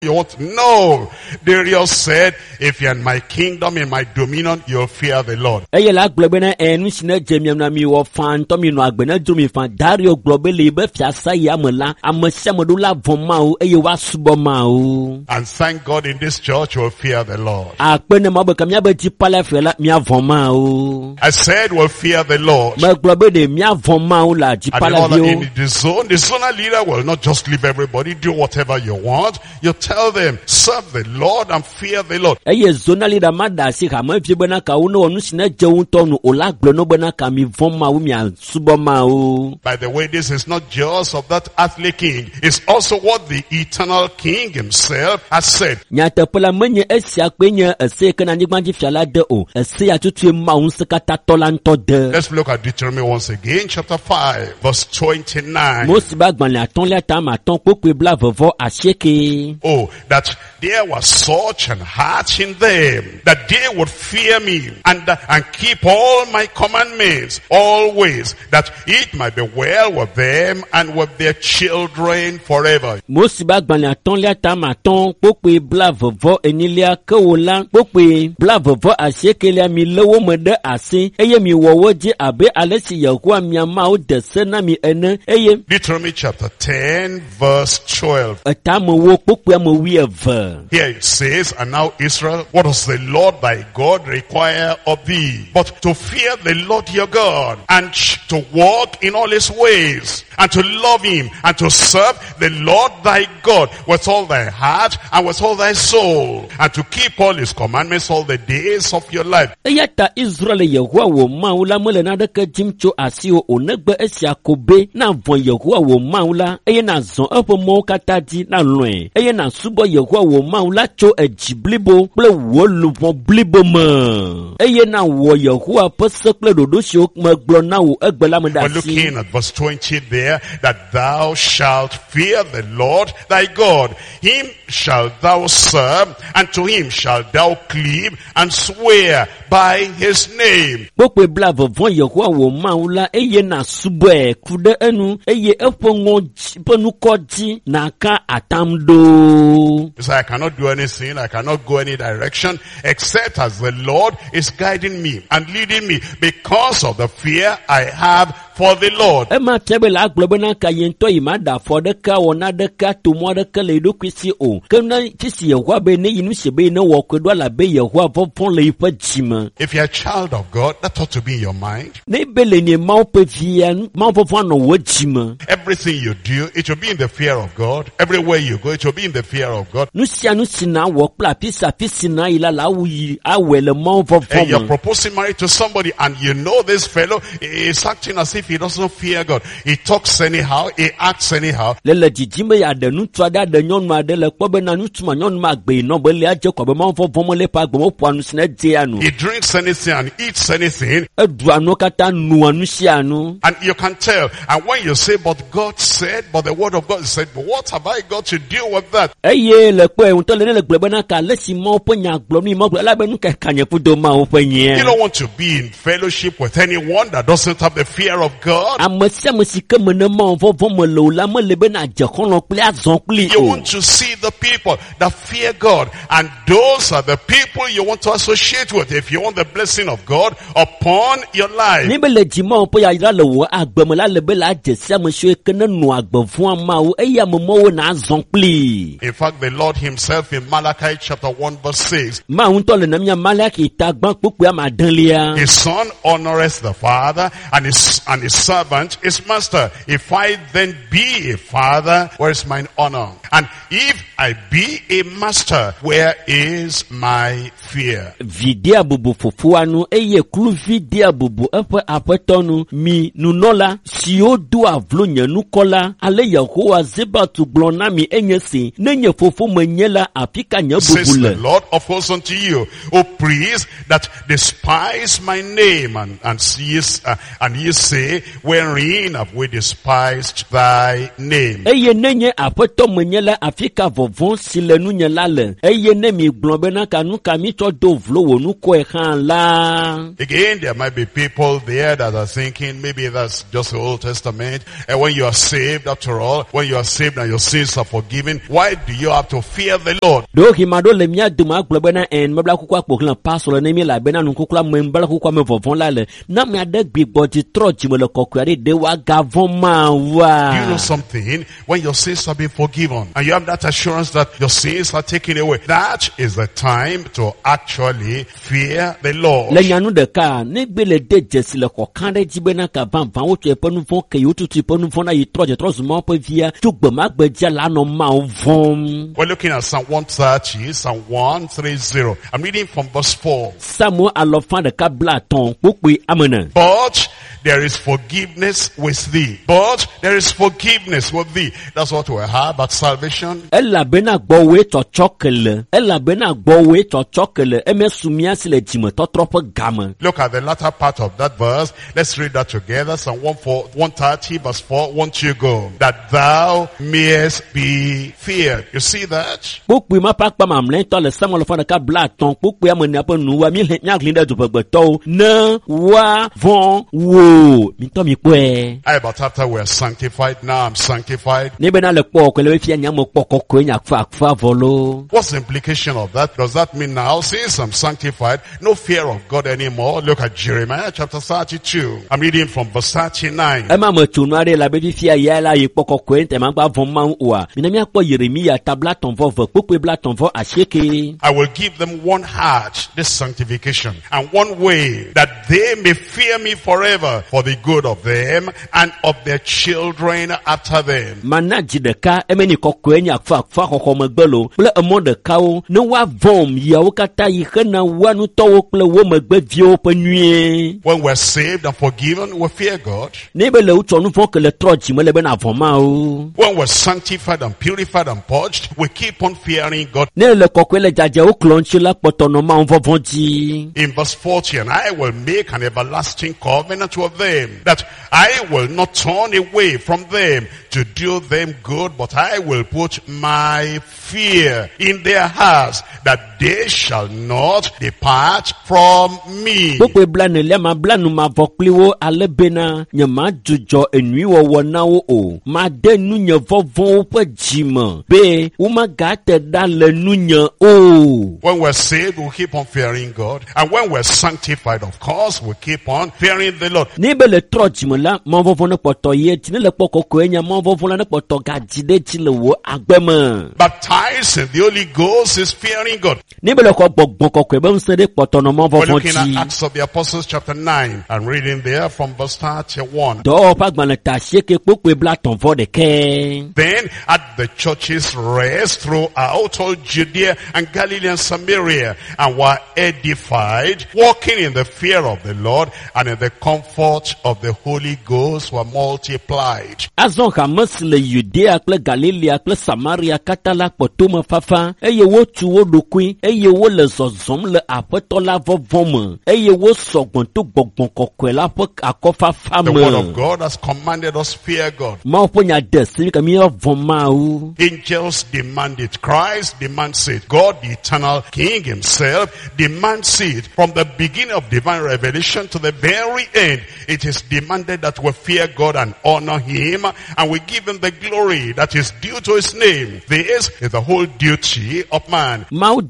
you want to know. Darius said, if you're in my kingdom, in my dominion, you'll fear the Lord. And thank God in this church we'll fear the Lord. I said we'll fear the Lord. And in the zonal leader will not just leave everybody, do whatever you want. You tell them, serve the Lord and fear the Lord. By the way, this is not just of that earthly king. It's also what the eternal king himself has said. Let's look at Deuteronomy once again, chapter 5, verse 29. Oh, that there was such an heart in them, that they would fear me and keep all my commandments always, that it might be well with them and with their children forever. Deuteronomy chapter 10 verse 12. Here it says, and now Israel, what does the Lord thy God require of thee? But to fear the Lord your God, and to walk in all his ways, and to love him, and to serve the Lord thy God with all thy heart and with all thy soul, and to keep all his commandments all the days of your life. We're looking at verse 20 there, that thou shalt fear the Lord thy God. Him shalt thou serve, and to him shalt thou cleave and swear by his name. So I cannot do anything, I cannot go any direction except as the Lord is guiding me and leading me, because of the fear I have for the Lord. If you're a child of God, that ought to be in your mind. Everything you do, it will be in the fear of God. Everywhere you go, it will be in the fear of God. And you're proposing marriage to somebody, and you know this fellow is acting as if he doesn't fear God. He talks anyhow, he acts anyhow. He drinks anything and eats anything. And you can tell. And when you say, but God said, but the word of God said, but what have I got to do with that? You don't want to be in fellowship with anyone that doesn't have the fear of God. You want to see the people that fear God, and those are the people you want to associate with if you want the blessing of God upon your life. In fact, the Lord himself in Malachi chapter 1 verse 6, his son honoreth the father, and his servant his master. If I then be a father, where is mine honor? And if I be a master, where is my fear? Says the Lord of hosts unto you, O priests that despise my name, and ye say, say, wherein have we despised thy name? Eye nenye apeto menyela Afrika vovon sile nu nyela le. Eye ne mi glombe na kanu kami to do vlo wonu ko e kan la. Again, there might be people there that are thinking maybe that's just the Old Testament. And when you are saved, after all, when you are saved and your sins are forgiven, why do you have to fear the Lord? Do himado le mia duma glombe na en mebla kukwa poklan pasolo ne mi la bena nu kukla membala kukwa me vovon la le. Na mi ade gbigbo ti troji me le kokwari de wa gavon ma wa. You know something? When your sins have been forgiven and you have that assurance that your sins are taken away, that is the time to actually fear the Lord. Le nyanu de ka ne gbe le de jesi le kokande jibe na ka van wo tu e ponu fon ke yo tu ponu fon na yi troje trozo mo pe via tu gbe ma gbe je la no ma vom. We're looking at Psalm 130, Psalm 130. I'm reading from verse 4. Samuel alofan de ka bla ton pope amena. But there is forgiveness with thee. But there is forgiveness with thee. That's what we have at salvation. Ella bena gbowe to chokele. Ella bena gbowe to chokele. Eme sumia sile jime to tropo gama. Look at the latter part of that verse. Let's read that together. Psalm 130 verse 4. Won't you go? That thou mayest be feared. You see that? Pope ma pak pa mamlen to le Samuel alofan de ka bla ton pope amena pa nu wa mi nya glinde du pegbeto na wa von wo. But after we're sanctified, now I'm sanctified. What's the implication of that? Does that mean now, since I'm sanctified, no fear of God anymore? Look at Jeremiah chapter 32. I'm reading from verse 39. I will give them one heart, this sanctification, and one way, that they may fear me forever, for the good of them and of their children after them. When we're saved and forgiven, we fear God. When we're sanctified and purified and purged, we keep on fearing God. In verse 40, and I will make an everlasting covenant with them, that I will not turn away from them to do them good, but I will put my fear in their hearts, that they shall not depart from me. When we're saved, we'll keep on fearing God, and when we're sanctified, of course, we'll keep on fearing the Lord. Baptized in the Holy Ghost is fearing God. We're looking at Acts of the Apostles chapter 9 and reading there from verse 31. Then at the churches rest throughout all Judea and Galilee and Samaria, and were edified, walking in the fear of the Lord, and in the comfort of the Holy Ghost were multiplied. The word of God has commanded us fear God. Angels demand it. Christ demands it. God, the eternal King himself, demands it. From the beginning of divine revelation to the very end, it is demanded that we fear God and honor him, and we give him the glory that is due to his name. This is the whole duty of man.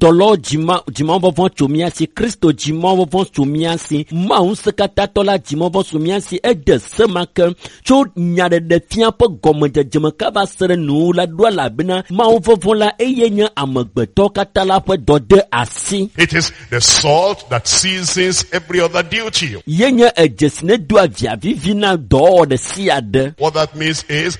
It is the salt that seasons every other duty. What that means is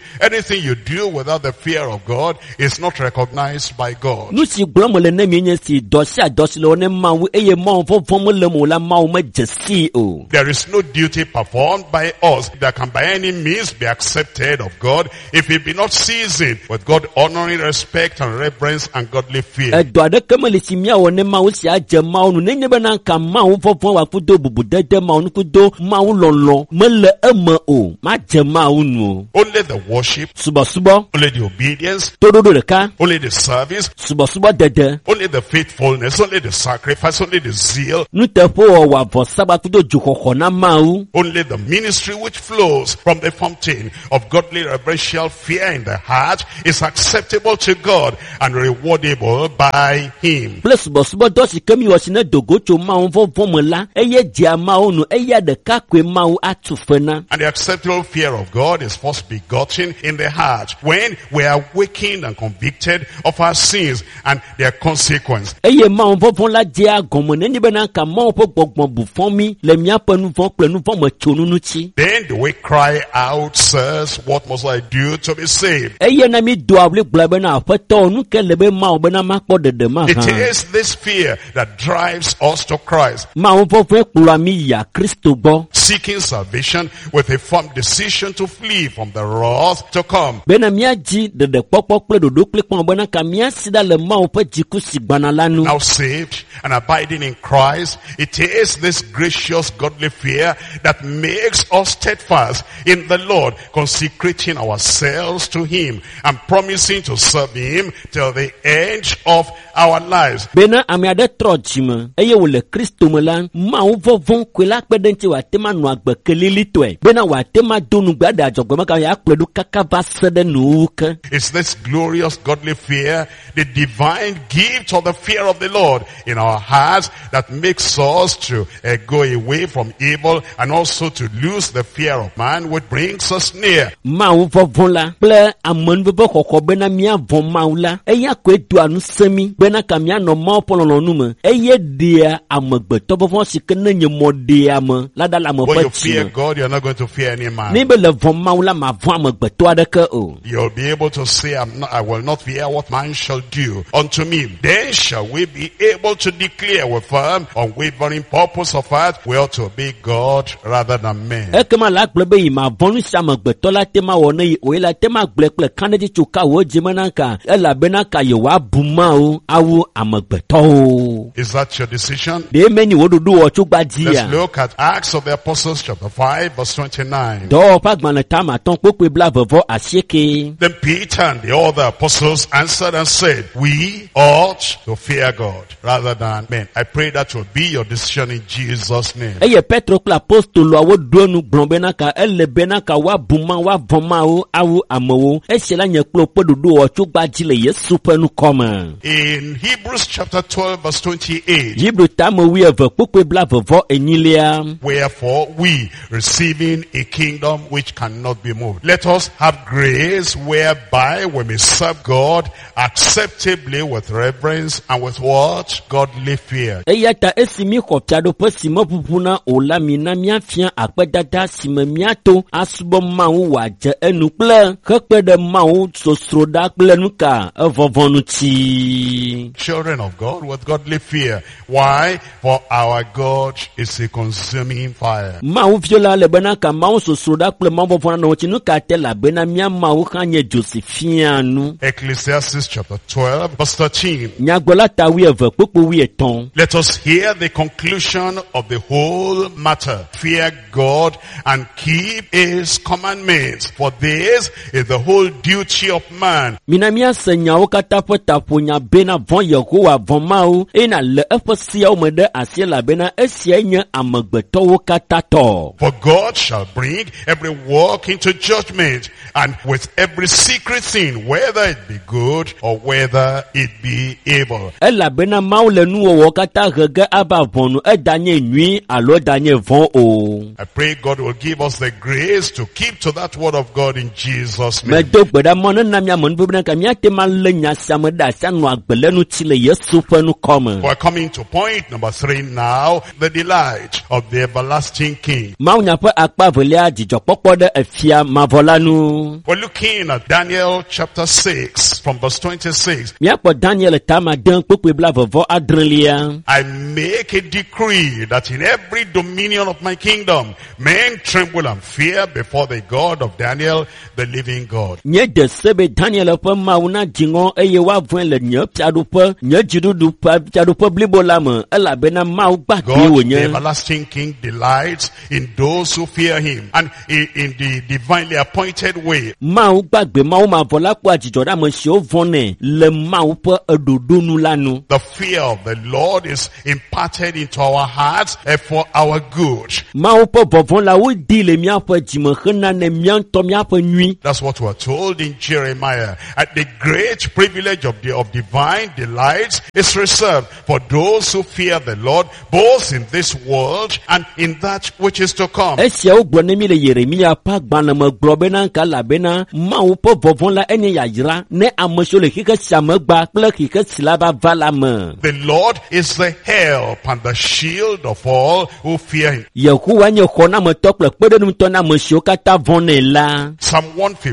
anything you do without the fear of God is not recognized by God. Nu si gblɔm le ne mi nye si dɔsi adɔsi le ne mawu eye mawu fɔfɔ me le mo la mawu me dzesi o. There is no duty performed by us that can by any means be accepted of God if it be not seasoned with God honoring respect and reverence and godly fear. Ɛdɔ aɖeke me le si miawɔ ne mawu si adze mawu nu nenye bena nka mawu fɔfɔ wa kudo bubu dede mawu nu kudo mawu lɔlɔ me le eme o ma dze mawu nu o. Only the worship, Subɔsubɔ, only the obedience, toɖoɖo ɖeka, only the service, subɔsubɔ dede, only the faithfulness, only the sacrifice, only the zeal, nuteƒe wɔwɔ avɔsaba kudo dzoxɔxɔ na mawu. only the ministry which flows from the fountain of godly reverential fear in the heart is acceptable to God and rewardable by Him. Kple subɔsubɔ dɔ si ke mi wɔ si ne dogo tso mawu fɔfɔ me la, eye dzea mawu nu, eya ɖeka koe mawu atu fe na. And the acceptable fear of God is first begotten in the heart when we are awakened and convicted of our sins and their consequence. Eye mawu fɔfɔ la dzea gɔme nenye bena ka mawu ƒe gbɔgbɔ bu fɔ mi le miaƒe nuvɔ kple nuvɔ me tso nu ŋuti. Then do we cry out, sirs, what must I do to be saved? Eye na mi do abli gblɔ bena aƒetɔ nu ke le be mawu bena makpɔ ɖeɖe ma It hã. is this fear that drives us to Christ, Mawu fɔfɔ kplɔa mi yia Kristo gbɔ. seeking salvation with a firm decision to flee from the wrath to come. Bena miadzi ɖeɖekpɔkpɔ kple ɖoɖo kple kpɔn bena ka miasi ɖa le mawu ƒe dziku si gbana la nu. Now saved and abiding in Christ, it is this gracious godly fear that makes us steadfast in the Lord, consecrating ourselves to Him and promising to serve Him till the end of our lives. Bena ame aɖe trɔ dzime eye wòle Kristo me la, mawu vɔvɔ koe la kpe ɖe ŋuti wòate ma nɔ agbe kelilitɔe bena wòate ma do nugbe aɖe adzɔgbe meka yeakplɔe ɖo kaka va se ɖe nuwu ke. It's this glorious godly fear, the divine gift of the fear of the Lord in our hearts that makes us to go away from evil and also to lose the fear of man, which brings us near. Mawu vɔvɔ la kple amenuveve xɔxɔ bena miavɔ mawu la, eya koe doa nu se mi bena ka mianɔ mawu ƒe lɔlɔ̃nu me eye ɖea amegbetɔ vɔvɔ si ke ne nye mɔ ɖea me la ɖa le ame When ƒe you fear dzime. God, you're not going to fear any Ne man. be le vɔ mawu la mavɔ amegbetɔ aɖeke o. You'll be able to say, I will not fear what man shall do unto me. Then shall we be able to declare with firm, unwavering purpose of heart, we ought to obey God rather than men. Ekema la gblɔ be yi mavɔ nu si amegbetɔ la te ma wɔ ne yi o ye la te ma gblɔe kple kanedzi tso ka wo dzime na ka elabena ka yewoabu mawu awu amegbetɔwo. Is that your decision? Ɖe menyi wo ɖoɖo wɔ tso gbadzia. Let's look at Acts of the Apostles chapter 5 verse 29. Dɔwɔƒe agbalẽ tame atɔ̃ kpokpoe blavevɔ asieke. Then Peter and the other apostles answered and said, we ought to fear God rather than men. I pray that will be your decision in Jesus' name. Eye Petro kple apostoloawo ɖo enu gblɔ bena ka ele bena ka woabu ma woavɔ mawo awu amewo. Esia la nye kple woƒe ɖoɖo wɔ tso gbadzi le Yesu ƒe nukɔme. In Hebrews chapter 12 verse 28, Hebrew tame wuieve kpokpoe blavevɔ enyilia. wherefore we, receiving a kingdom which cannot be moved, let us have grace whereby we may serve God acceptably with reverence and with what? Godly fear. Eya ta esi mi xɔ fiaɖoƒe si meƒuƒu na o la mina míafia akpedada si me míato asubɔ mawu wòadze enu kple hekpe ɖe mawu sosroɖa kple nuka evɔvɔ ŋuti. Children of God with godly fear. Why? For our God is a consuming fire. Mawu fiola le bena ka mawu sosroɖa kple mawu vɔvɔ na ŋuti nuka te labena mía mawu hã nye dzo si fia nu. Ecclesiastes chapter 12 verse 13. Nyagblɔla ta wuieve kpokpo wuietɔ̃. Let us hear the conclusion of the whole matter. Fear God and keep His commandments, for this is the whole duty of man. Mina míase nyawo katã ƒe taƒonya bena vɔ Yehowa vɔ mawu ena le eƒe seawo me ɖe asi elabena esiae nye amegbetɔwo katã tɔ. For God shall bring every work into judgment, and with every secret thing, whether it be good or whether it be evil. Elabena mawu le nuwɔwɔ katã he ge ava vɔnu edanye nyui alo edanye vɔ o. I pray God will give us the grace to keep to that word of God in Jesus' name. Medo gbe ɖa mɔ ne na mía amenuve bena ka míate ma lé nya sia me ɖe asi anɔ agbe le ŋuti le Yesu ƒe nukɔme. We're coming to point number 3 now, the delight of the everlasting King. Mawunya ƒe akpa evelia dzidzɔkpɔkpɔ ɖe efia mavɔ la nu. nu. We're looking at Daniel chapter 6 from verse 26. Miakpɔ Daniel tama den kpekpe bla vɔvɔ adrelia. I make a decree that in every dominion of my kingdom, men tremble and fear before the God of Daniel, the living God. Nye de sebe Daniel ƒe mawu na dziŋɔ eye woavɔe le nye fiaɖuƒe, nye dziɖuɖu ƒe fiaɖuƒe blibo la me, elabena mawu gbagbe God, the wònye. everlasting King, delights in those who fear him and in the divinely appointed way. Mawu gbagbe mawu mavɔ la kpɔa dzidzɔ ɖe ame siwo vɔnɛ le mawu ƒe eɖoɖonu la nu. The fear of the Lord is imparted into our hearts for our good. Mawu ƒe vɔvɔ la wodi le míaƒe dzime hena ne míaŋutɔ míaƒe nyui. That's what we're told in Jeremiah. At the great privilege of divine delights is reserved for those who fear the Lord, both in this world and in that which is to come. Esiawo gblɔ ne mi le Yeremia ƒe agbalẽ me gblɔ bena nka elabena Mawu ƒe vɔvɔ la enye yayra ne ame siwo le xixe sia me gba kple xixe si la va va la me. The Lord is the help and the shield of all who fear him. Yehowa nye xɔnametɔ kple kpeɖeŋutɔ na ame siwo katã vɔnɛ la. Psalm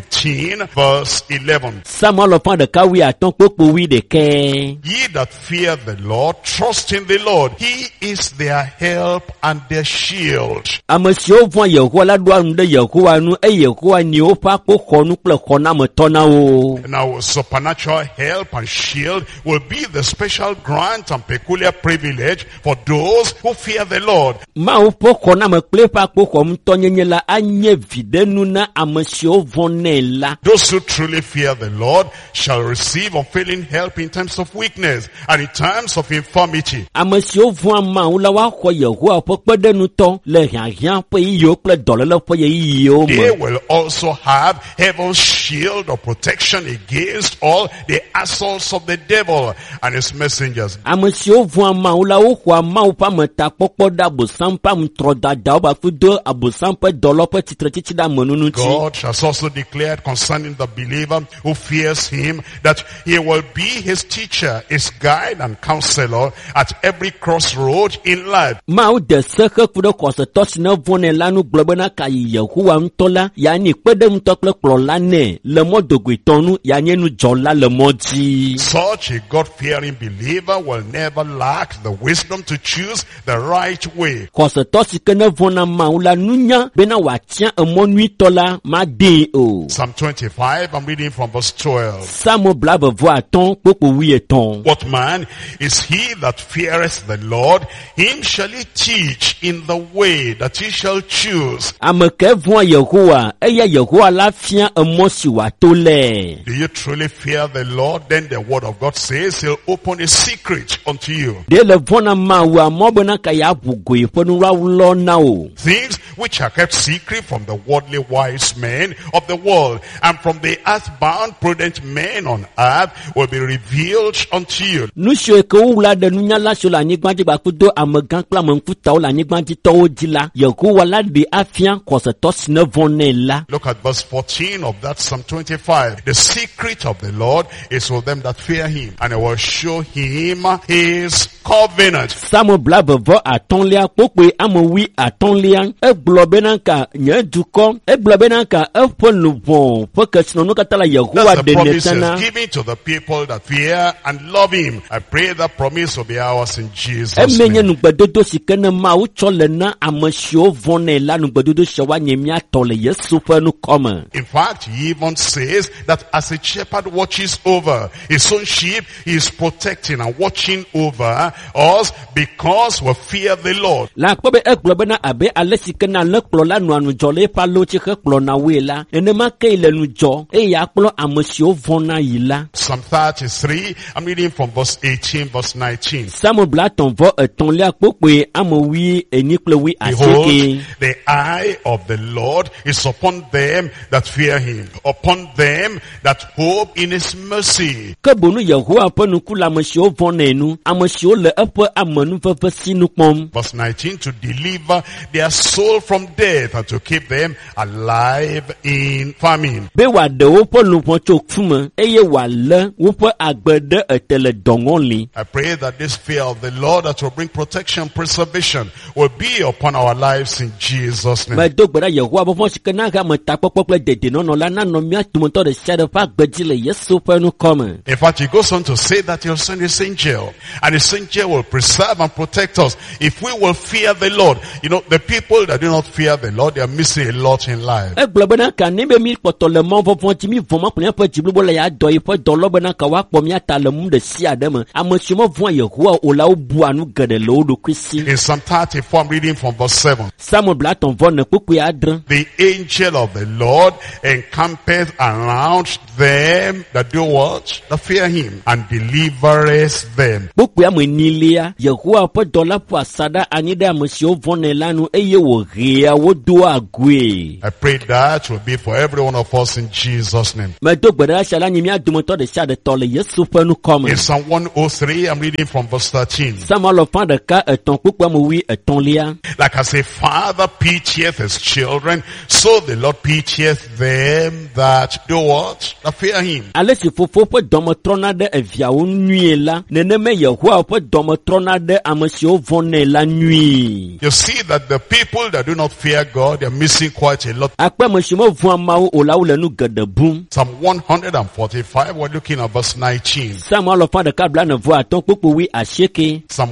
115 verse 11. Samuel ƒe ɖeka wi atɔ̃ kpekpe wi ɖeke. Ye that fear the Lord, trust in the Lord. He is their help and their shield. Ame siwo vɔ̃ Yehowa la ɖoa nu ɖe Yehowa nu eye Yehowa nye woƒe akpoxɔnu kple xɔnametɔ na wo. Now, supernatural help and shield will be the special grant and peculiar privilege for those who fear the Lord. Mawu ƒe xɔname kple eƒe akpoxɔnutɔnyenye la anye viɖenu na ame siwo vɔnɛ la. Those who truly fear the Lord shall receive unfailing help in times of weakness and in times of infirmity. Ame siwo vɔ̃a Mawu la woaxɔ Yehowa ƒe kpeɖeŋutɔ le hiahiã ƒe yiyiwo kple dɔléle ƒe yiyiwo They me. will also have heaven's shield of protection against all the assaults of the devil and his messengers. Ame siwo vɔ̃a Mawu la woxɔa Mawu ƒe ametakpɔkpɔ ɖe abosam ƒe ametrɔdadawo bafi do abosam ƒe dɔlɔ ƒe tsitretsitsi ɖe amenunu ŋuti. God has also declared concerning the believer who fears him that he will be his teacher, his guide and counselor at every crossroad in life. Mawu de se xeƒu ɖe xɔsetɔ si ne vɔnɛ la nu gblɔ bena kayi Yehowa ŋutɔ la yeanye kpeɖeŋutɔ kple kplɔla nɛ le mɔdogoetɔ nu yeanye nudzɔla le mɔ dzi. Such a God-fearing believer will never lack the wisdom to choose the right way. Xɔsetɔ si ke ne vɔna Mawu la nunya bena wòatia emɔ nyuitɔ la maɖee o. Psalm 25, I'm reading from verse 12. Samu blaeve-vɔ-atɔ̃ kpekpe wuietɔ̃. What man is he that feareth the Lord? Him shall he teach in the way that he shall choose. Ame ke vɔa Yehowa eya Yehowa la fia emɔ si wòato lɛ. Do you truly fear the Lord? Then the word of God says he'll open a secret unto you. Ɖe le vɔna Mawu mɔ bena ka yeaʋu goe ƒe nuɖawulɔ na wo. Things which are kept secret from the worldly wise men of the world and from the earthbound prudent men on earth will be revealed unto you. Nu siwo ke wowla ɖe nunyala siwo le anyigba dzi gbakudo amegã kple ame ŋkutawo le anyigba dzitɔwo dzi la, Yehowa la ɖe afia xɔsetɔ si ne vɔnɛ la. Look at verse 14 of that Psalm 25. The secret of the Lord is for them that fear him, and I will show him his covenant. Samu blaeve-vɔ-atɔ̃lia kpokpe ame wi atɔ̃lia egblɔ bena ka nye dukɔ egblɔ bena ka eƒe luʋɔ ƒe kesinɔnu katã le Yehowa That's the ɖe promise netana. he's giving to the people that fear and love him. I pray that promise will be ours in Jesus' Eme nye name. nugbedodo si ke ne Mawu tsɔ le na ame siwo vɔnɛ la nugbedodo sia woanye míatɔ le Yesu ƒe nukɔme. In fact, he even says that as a shepherd watches over his own sheep, he is protecting and watching over us because we fear the Lord. La akpɔ be egblɔ bena abe ale si ke na alẽkplɔla nɔa nudzɔ le eƒe alo tsi hekplɔna woe la, nenema ke le nudzɔ eye akplɔ ame siwo vɔna yi la. Psalm 33, I'm reading from verse 18, verse 19. Samu blaetɔ̃-vɔ-etɔ̃lia kpokpe ame wi enyi kple wi Behold, asieke. the eye of the Lord is upon them that fear him, upon them that hope in his mercy. Ke bonu Yehowa ƒe nuku le ame siwo vɔnɛ nu, ame siwo le eƒe amenuveve sinu kpɔm. Verse 19, to deliver their soul from death and to keep them alive in famine. Be wòaɖe woƒe luʋɔ tso ku me eye wòalé woƒe agbe ɖe ete le dɔŋɔli. I pray that this fear of the Lord that will bring protection, preservation will be upon our lives in Jesus' name. Medo gbe ɖa Yehowa ƒe vɔvɔ̃ si ke na he ame kpɔkpɔ kple dedienɔnɔ la nanɔ mía dometɔ ɖe sia ɖe ƒe agbedzi le Yesu ƒe nukɔme. In fact, he goes on to say that he'll send his angel, and his angel will preserve and protect us if we will fear the Lord. You know, the people that do not fear the Lord, they are missing a lot in life. Egblɔ bena ka ne be mi kpɔtɔ le mɔ vɔvɔ dzi mi vɔ ma kple míaƒe dziblibo le ya dɔ yi ƒe dɔlɔ bena ka woakpɔ mía ta le mu ɖe sia ɖe me. Ame siwo mevɔa Yehowa o la wobua nu geɖe le wo ɖokui si. In Psalm 34, I'm reading from verse 7. Samuel blatɔn vɔ ne kpukpui adre. The angel of the Lord encampeth around them that do what? That fear him, and delivereth them. Kpukpui ame nilia, Yehowa ƒe dɔla ƒo asaɖa anyi ɖe ame siwo vɔnɛ la nu eye wòhea wo do agoe. I pray that will be for every one of us in Jesus' name. Medo gbe ɖa sia la nyi mía dometɔ ɖe sia ɖe tɔ le Yesu ƒe nukɔme. In Psalm 103, I'm reading from verse 13. Samuel ƒã ɖeka etɔ̃ kpukpui ame wi etɔ̃lia. Like as a father pitieth his children, so the Lord pitieth them that do what? That fear him. Ale si fofo ƒe dɔme trɔna ɖe eviawo nyuie la, neneme Yehowa ƒe dɔme trɔna ɖe ame siwo vɔnɛ la nyuie. You see that the people that do not fear God, they're missing quite a lot. Akpe ame siwo mevɔa Mawu o la wo le nu geɖe bum. Psalm 145, we're looking at verse 19. Samuel ƒã ɖeka blaene-vɔ-atɔ̃ kpukpui wi asieke. Psalm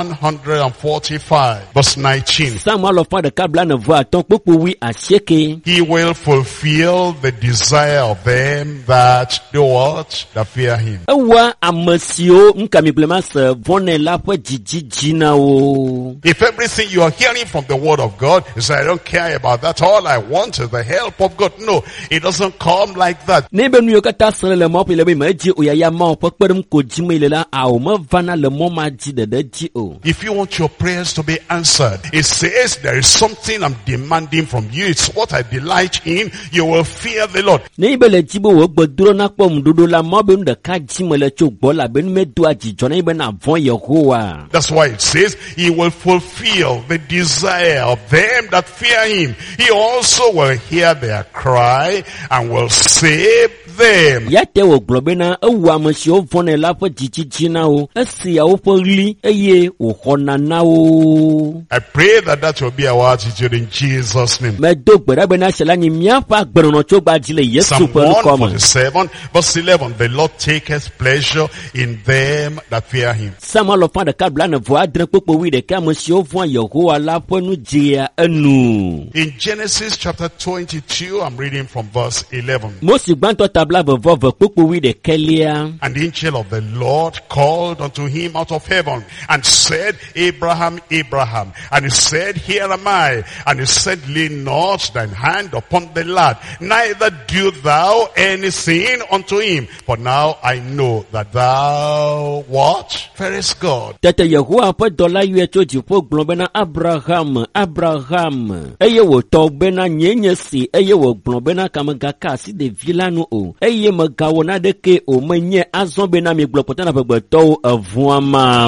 145, verse 19. Samuel ƒã ɖeka blaene-vɔ-atɔ̃ kpukpui wi asieke. He will fulfill the desire of them that do what? That fear him. Ewɔa ame siwo nukamiblema se vɔnɛ la ƒe dzidzidzi na wo. If everything you are hearing from the word of God is, I don't care about that, all I want is the help of God. No, it doesn't come like that. Ne be nu yiwo katã srɔ̃ le mɔ ƒe le be medzi o yaya Mawu ƒe kpeɖeŋu ko dzim le la awo mevana le mɔ ma dzi ɖeɖe dzi o. If you want your prayers to be answered, it says there is something I'm demanding from you. It's what I delight in. You will fear the Lord. Ne yi be le dzi be wò gbedro nakpɔ ŋuɖoɖo la mɔ be nu ɖeka dzi me le tso gbɔ la be nu medoa dzidzɔ ne yi be na vɔ̃ Yehowa. That's why it says he will fulfill the desire of them that fear him. He also will hear their cry and will save them. Ya te wò gblɔ bena ewu ame siwo vɔnɛ la ƒe dzidzidzi na wo, esia woƒe ɣli eye wòxɔna na wo. I pray that that will be our attitude in Jesus' name. Medo gbe ɖa bena sia la nyi míaƒe agbenɔnɔ tso gbadzi le Yesu Psalm ƒe nukɔme. 147, verse 11. The Lord taketh pleasure in them that fear him. Samuel ƒã ɖeka blaene-vɔ-adre kpukpui wi ɖeka ame siwo vɔ̃a Yehowa la ƒe nu dzia enu. In Genesis chapter 22, I'm reading from verse 11. Mosi gbãtɔ tabla vevɔve kpukpui wi ɖekelia. And the angel of the Lord called unto him out of heaven and said, Abraham, Abraham. And he said, Here am I. And he said, Lay not thine hand upon the lad, neither do thou anything unto him. For now I know that thou what? Fearest God. Tete Yehowa ƒe dɔla yɔe tso dziƒo gblɔ bena Abraham, Abraham. Eye wòtɔ bena nye si eye wògblɔ bena kamegaka asi ɖevi la nu o. Eye megawɔ naɖeke o menye azɔ bena migblɔ kpɔtɔ na ƒegbetɔwo evɔa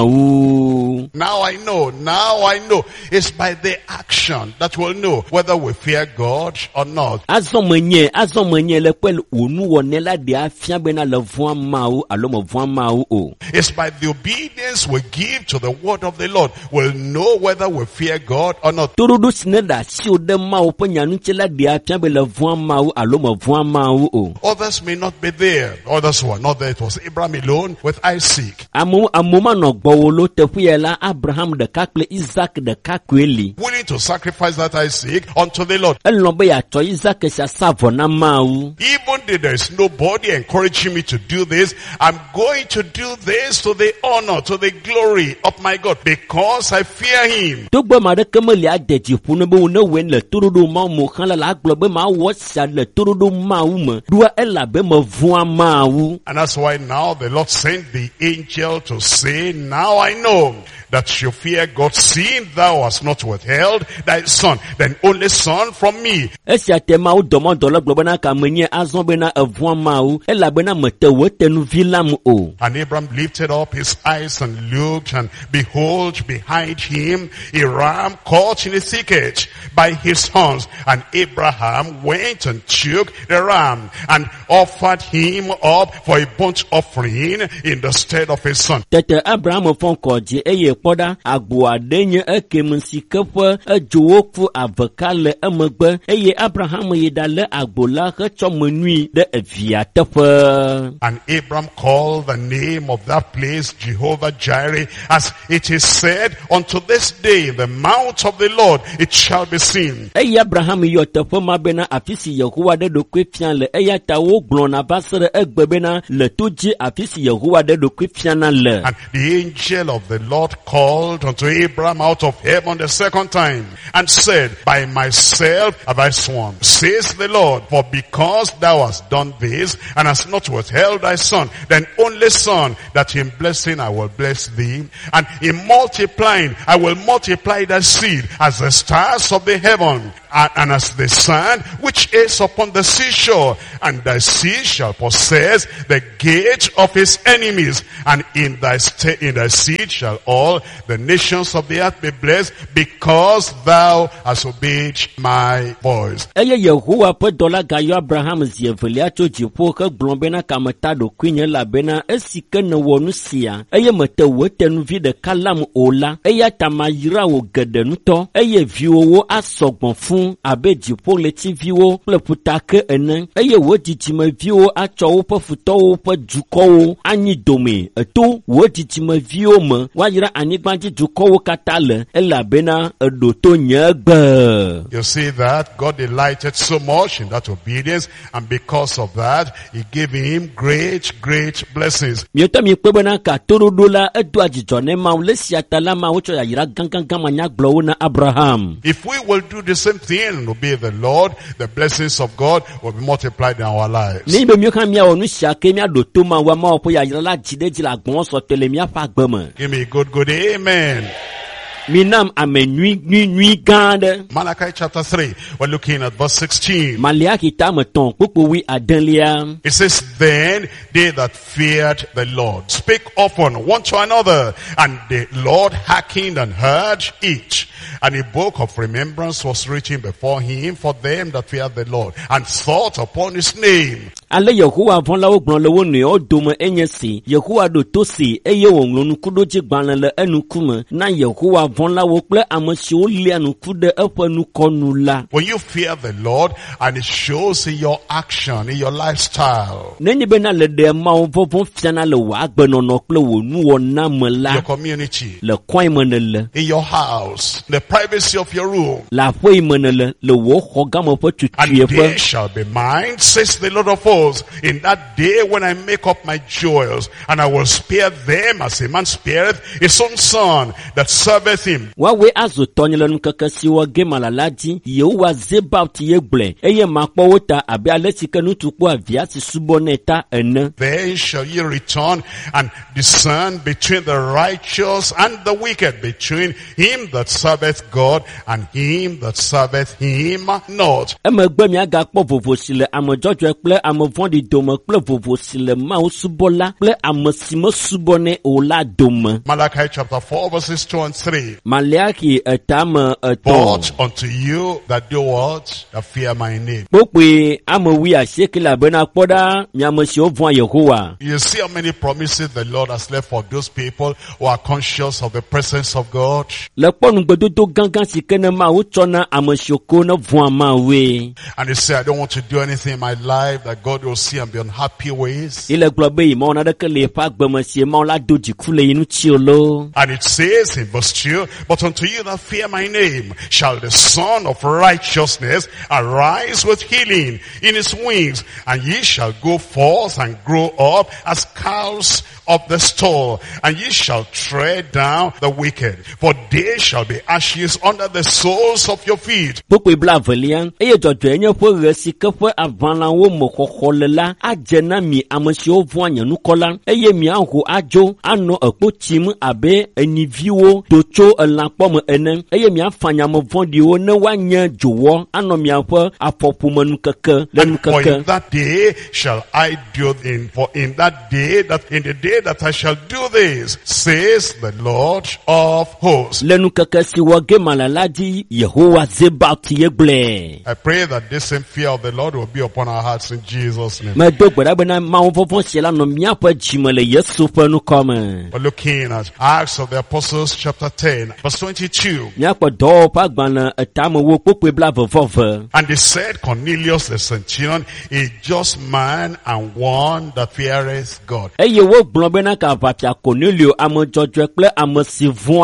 mawu. Now I know. It's by the action that we'll know whether we fear God or not. Azɔ menye le kpe wò nuwɔnɛ la ɖe afia bena le vɔa mawu alo mevɔa mawu o. It's by the obedience we give to the word of the Lord we'll know whether we fear God or not. Toɖoɖo si ne ɖe asi wo ɖe Mawu ƒe nyanutsɛ la ɖe afia be le vɔa mawu alo mevɔa mawu o. Others may not be there. Others were not there. It was Abraham alone with Isaac. Amewo manɔ gbɔwò lo teƒe ya la Abraham ɖeka kple Isaac ɖeka koe li. Willing to sacrifice that Isaac unto the Lord. Elɔ̃ be yeatsɔ Isaac sia sa vɔ na Mawu. Even though there is nobody encouraging me to do this, I'm going to do this to the honor, to the glory of my God, because I fear him. Togbe ma ɖeke meli ade dziƒo ne be ne wɔe le toɖoɖo mawu mo xlã la agblɔ be mawɔ sia le toɖoɖo mawu me ɖoa elabe mevɔa mawu. And that's why now the Lord sent the angel to say, Now I know that you fear God, seeing thou hast not withheld thy son, thine only son, from me. Esia te Mawu dɔmɔdɔlɔ gblɔ bena ka menye azɔ bena evɔa mawu elabena mete wo tenu vi lam o. And Abraham lifted up his eyes and looked, and behold, behind him a ram caught in a thicket by his horns. And Abraham went and took the ram and offered him up for a burnt offering in the stead of his son. Tete Abraham fɔ ŋkɔ dzi eye kpɔ ɖa agbo aɖe nye ekeme si ke ƒe edzowo ku aveka le emegbe eye Abraham yi da le agbo la hetsɔ menui ɖe evia teƒe. And Abram called the name of that place Jehovah Jireh, as it is said, unto this day the mount of the Lord it shall be seen. Eye Abraham yɔ teƒe ma bena afi si Yehowa ɖe ɖokui fia le eya ta wogblɔna va se ɖe egbe bena le to dzi afi si Yehowa ɖe ɖokui fiana le. And the angel of the Lord called unto Abram out of heaven the second time and said, By myself have I sworn, says the Lord, for because thou hast done this and hast not withheld thy son, thine only son, that in blessing I will bless thee, and in multiplying I will multiply thy seed as the stars of the heaven, and as the sand which is upon the seashore, and thy seed shall possess the gate of his enemies, and in thy seed shall all the nations of the earth be blessed, because thou hast obeyed my voice. Eye Yehowa ƒe dɔla gayɔ Abraham zi evelia tso dziƒo hegblɔ bena kameta ɖokui nye elabena esi ke nèwɔ nu sia eye mete wò tenuvi ɖeka lam o la, eya ta mayra wò geɖe nutɔ eye viwowo asɔgbɔ fũu abe dziƒoɣletiviwo kple ƒutake ene, eye wò dzidzimeviwo atsɔ woƒe futɔwo ƒe dukɔwo anyi dome eto wò dzidzimeviwo me woayra anyigbadzi dukɔwo katã le, elabena eɖo to nye gbe. You see that God delighted so much in that obedience, and because of that he gave him great blessings. Mietɔ mi kpe bena ka toɖoɖo la edo adzidzɔ ne Mawu le sia ta la Mawu tsɔ yayra gãgãgã manyagblɔwo na Abraham. If we will do the same thing and obey the Lord, the blessings of God will be multiplied in our lives. Ne be miɔ kan miawɔ nu sia ke miaɖo to Mawu Mawu ƒe yayra la dzi ɖe dzi le agbɔsɔsɔ le miaƒe agbe me. Give me a good amen. Minam ame nyui gã aɖe. Malachi chapter 3, we're looking at verse 16. Maliaki tame tɔn kpokpowi adelia. It says, Then they that feared the Lord spake often one to another, and the Lord hearkened and heard each. And a book of remembrance was written before him for them that feared the Lord, and thought upon his name. Ale Yehowa vɔlawo gblɔ le wo nɔewo dome enye si, Yehowa ɖo to si eye wòŋlɔ nukuɖodzi gbalẽ le enukume na Yehowa vɔlawo kple ame siwo lia nuku ɖe eƒe nukɔnu la. When you fear the Lord, and it shows in your action, in your lifestyle, Nenye bena le ɖe Mawu vɔvɔ fiana le wò agbenɔnɔ kple wò nuwɔna me la, your community, le kɔe me ne le, in your house, the privacy of your room, le aƒe yi me ne le wò xɔ game ƒe and tutuiƒe. they shall be mine, says the Lord of hosts, in that day when I make up my jewels, and I will spare them as a man spareth his own son that serveth him. Wawe azu tɔnye le nukeke siwo ge malala dzi, Yehowa Zebaot ye gblɔe, eye makpɔ wo ta abe ale si ke nutukpɔ avia si subɔnɛ ta ene. Then shall ye return and discern between the righteous and the wicked, between him that serveth God and him that serveth him not. Emegbe miagakpɔ vovo si le ame dzɔdzɔe kple ame vɔ̃ɖi dome kple vovo si le Mawu subɔla kple ame si mesubɔnɛ o la dome. Malachi chapter 4 verses 2 and 3. Maliaki etame etɔn. But unto you that do what? That fear my name. Kpokpe ame wi asieke le abena kpɔ ɖa miame siwo vɔ̃a Yehowa. You see how many promises the Lord has left for those people who are conscious of the presence of God. Le kpɔ nugbedodo gãgã si ke ne Mawu tsɔ na ame siwo ko ne vɔ̃a Mawue. And they say, I don't want to do anything in my life that God will see and be unhappy with. Ile gblɔ be Mawu naɖeke le eƒe agbeme si Mawu la do dziku le yi ŋuti o lo. And it says in verse 2, But unto you that fear my name shall the Son of righteousness arise with healing in his wings, and ye shall go forth and grow up as cows of the stall, and ye shall tread down the wicked, for they shall be ashes under the soles of your feet. Kpokpe bla avelia, eye dzɔdzɔe nye ƒe ɣe si ke ƒe aʋalawo me xɔxɔ le la, adze na mi ame siwo vɔ̃a nye nukɔ la, eye miaho adzo, anɔ ekpo tsim abe enyiviwo do tso elãkpɔ me ene, eye miafa nyame vɔ̃ɖiwo ne woanye dzowɔ, anɔ miaƒe afɔƒome nukeke le For nukeke. in that day shall I do in the day day that I shall do this, says the Lord of hosts. Lenu keke si wage malaladi Yehowa zebati yegle. I pray that this same fear of the Lord will be upon our hearts in Jesus' name. Me do gbeda bena ma wonfofon siela no miapo jimele Yesu fe nu come. We're looking at Acts of the Apostles chapter 10, verse 22. Miapo do pa gbana etamo wo pope bla vovove. And they said, Cornelius the centurion, a just man and one that feareth God. Eye wo gbon bena ka papia Cornelio amo jojo ple amo sivon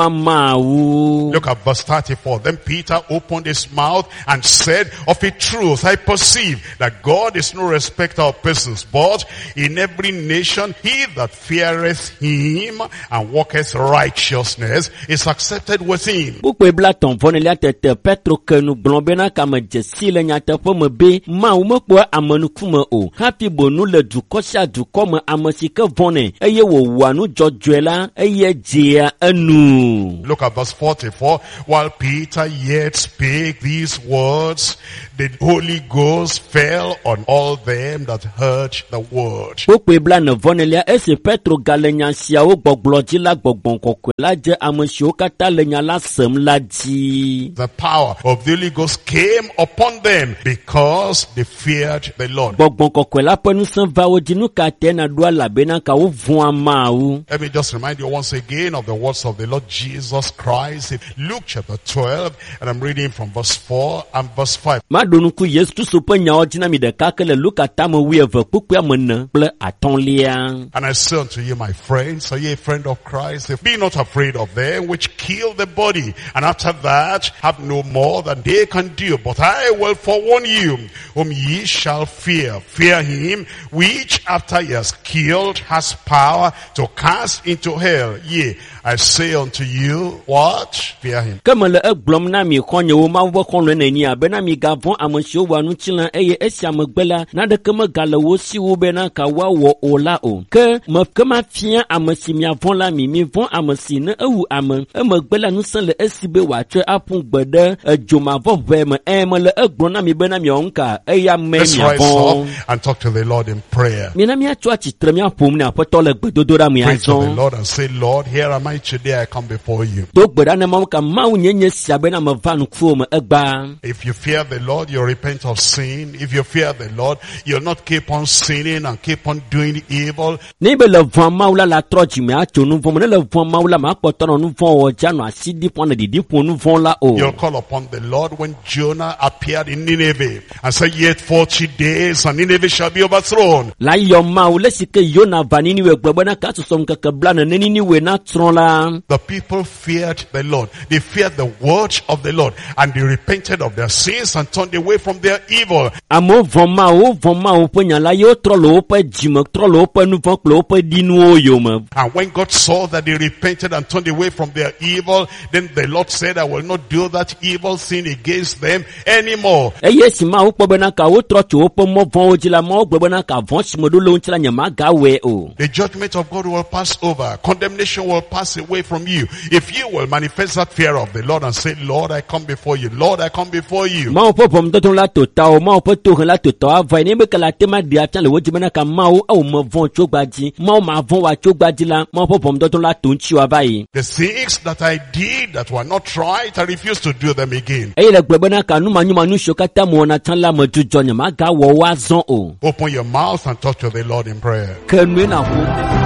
amawu. Look at verse 34. Then Peter opened his mouth and said, of a truth I perceive that God is no respecter of persons, but in every nation he that feareth him and walketh righteousness is accepted with him. Pope bla ton vonelia tete Petro kenu gbon bena ka me jesi le nyate po me be ma wo mpo amanu kuma o. Happy bonu le du kosia du comme amasike vone. Eye wo wanu jojo la eye jea anu. Look at verse 44. While Peter yet spake these words, the Holy Ghost fell on all them that heard the word. Pope bla ne vonelia ese Petro galenya sia wo gbogblodi la gbogbon kokwe la je amasio kata lenya la sem la di. The power of the Holy Ghost came upon them because they feared the Lord. Gbogbon kokwe la penu san va wo dinu ka tena dua la bena ka wo von amawu. Let me just remind you once again of the words of the Lord Jesus Christ in Luke chapter 12, and I'm reading from verse 4 and verse 5. Madonuku Yesu super nya ojina mi de kakele luka tamo wieve pukwe amene ple atonlia. And I say unto you, my friends, are ye a friend of Christ? If be not afraid of them which kill the body, and after that have no more than they can do. But I will forewarn you, whom ye shall fear. Fear him, which after he has killed has power to cast into hell. Yea, I say unto you, what? Fear him. Kamele eglom na mi konye wo ma wo konle na ni abena mi gavon amasio wanu chilan eye esia megbela na de keme gale wo si wo bena ka wa wo ola o. Ke me kema fia amasi mi avon la mi von amasi ne ewu ame emegbela nu san le esibe wa twe apun gbede ejoma vove me le eglom na mi bena mi onka eya me Let's mi rise avon. up and talk to the Lord in prayer. Mi na mi atu achitre mi apom na apoto le gbedodora mi Pray to the azon. Lord and say, Lord, here am I today, I come before you. Do gbeda na mam ka ma unyenye sia bena me vanu kfu me egba. If you fear the Lord, you repent of sin. If you fear the Lord, you'll not keep on sinning and keep on doing evil. Ni be le von maula la troji me acho nu von le von maula ma poto nu von o janu asidi pon de di pon nu von la o. You'll call upon the Lord when Jonah appeared in Nineveh and said, yet 40 days and Nineveh shall be overthrown. La yo maula sike yona vanini we gbegbe na ka sosom keke bla na nini we na tron la. The people feared the Lord. They feared the word of the Lord, and they repented of their sins and turned away from their evil. Amo von ma o penya la yo trolo pe jime trolo pe nu von klo pe dinu o yo me. And when God saw that they repented and turned away from their evil, then the Lord said, I will not do that evil sin against them anymore. Eye si ma o po be na ka o trochi o po mo von o jila mo gbegbe na ka von si mo do lo nchila nyama ga we o. The judgment of God will pass over. Condemnation will pass away from you. If you will manifest that fear of the Lord and say, Lord, I come before you. Lord, I come before you. Ma o po pom to la to ta o ma o po to la to ta ava ni be kala tema dia chan le wo jime na ka ma o mo von chogbaji ma o ma von wa chogbaji la ma o po pom to la to nchi wa bayi. The things that I did that were not right, I refuse to do them again. Eye le gbegbe na ka nu ma shokata mo na chan la mo jujo nyama ga wo wa zon o. Open your mouth and talk to the Lord in prayer. Ke nu na ho.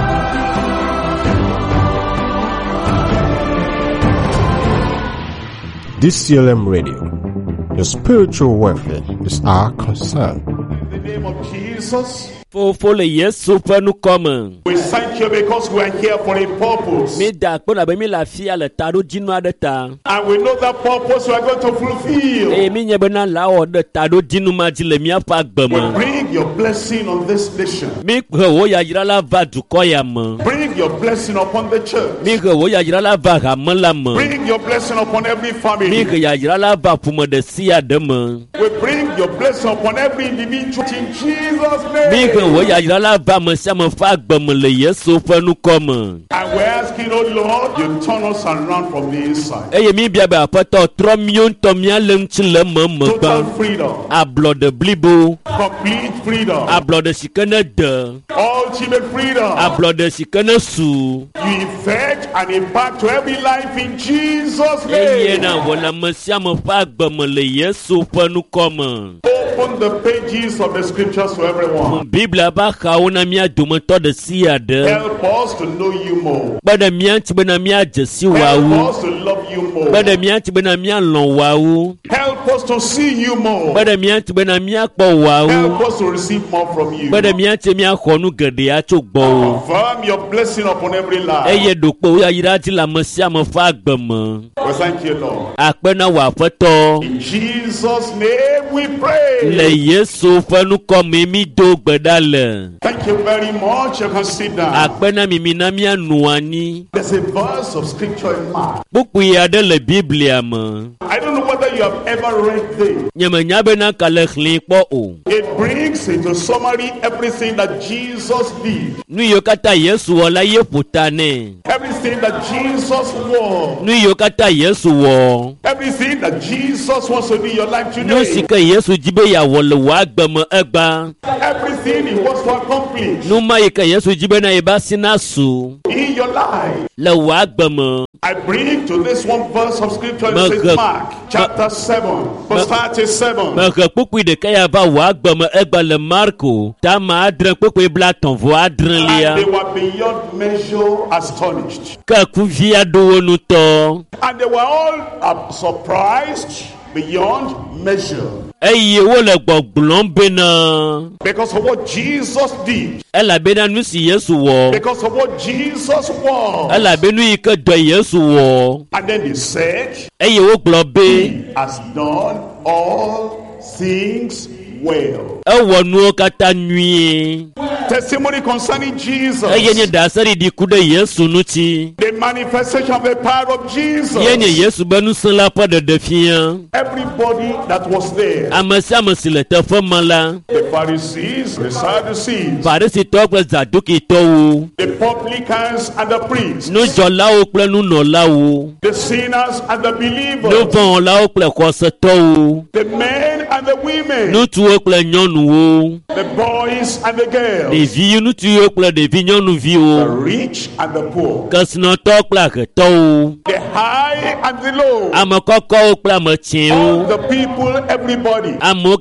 DCLM Radio. Your spiritual welfare is our concern. In the name of Jesus, Fo le Yesu pe nu come. we thank you because we are here for a purpose. Mi da ko na be mi la fia le taro jinu ade ta. And we know that purpose we are going to fulfill. E mi nye be na la o de taro jinu ma ji le mi apa We gbemo. bring your blessing on this nation. Mi ko wo ya yira la va du ko ya mo. Bring your blessing upon the church. Mi ko wo ya yira la va ha mo la mo. Bring your blessing upon every Mi family. ko ya yira la va pumo de sia de mo. We bring your blessing upon every individual in Jesus' Mi name. ko And we're asking, oh Lord, you turn us around from the inside. Total freedom. Complete freedom. Ultimate freedom. You effect and impact to every life in Jesus' name. Open the pages of the scriptures to everyone. Help us to know you more. Help us to love you more. Help us to see you more. Help us to receive more from you. Confirm your blessing upon every life. We thank you, Lord. In Jesus' name we pray. Thank you very much. You can sit down. There's a verse of scripture in Mark. I don't know whether you have ever read this. It brings into summary everything that Jesus did. Everything that Jesus was. Everything that Jesus wants to do in your life today. Everything he wants to accomplish in your life. I bring to this one verse of scripture. It says Mark chapter 7 verse 37. And they were beyond measure astonished. And they were all surprised beyond measure. Because of what Jesus did. Because of what Jesus was. And then they said, He has done all things well. Testimony concerning Jesus. The manifestation of the power of Jesus. Everybody that was there. The Pharisees, the Sadducees, the publicans and the priests, the sinners and the believers, the men and the women, the boys and the girls, the rich and the poor, the high and the low, all the people, everybody.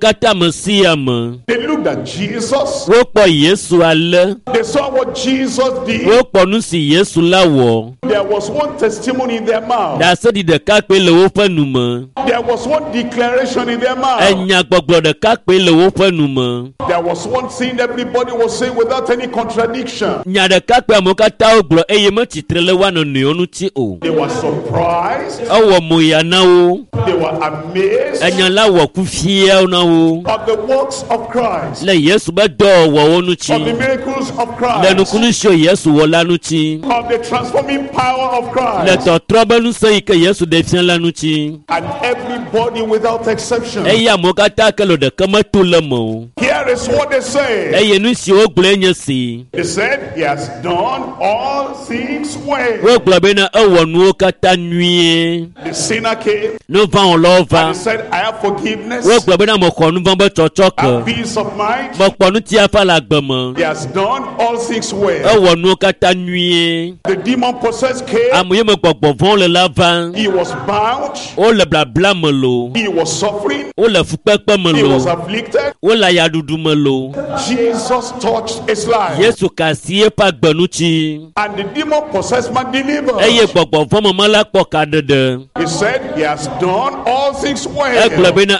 They looked at Jesus. They saw what Jesus did. There was one testimony in their mouth. There was one declaration in their mouth. There was one thing everybody was saying without any contradiction. They were surprised. They were amazed of the works of Christ, of the miracles of Christ, of the transforming power of Christ. And everybody without exception. Here is what they say. They said, He has done all things well. The sinner came and he said, I have forgiveness and peace of mind. He has done all things well. The demon possessed came. He was bound. He was suffering. He was afflicted. Jesus touched his life. And the demon possessed man delivered. He said, He has done all things well.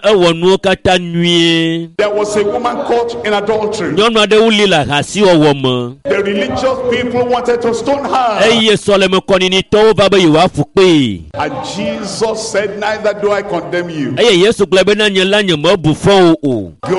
There was a woman caught in adultery. The religious people wanted to stone her. And Jesus said, neither do I condemn you. Go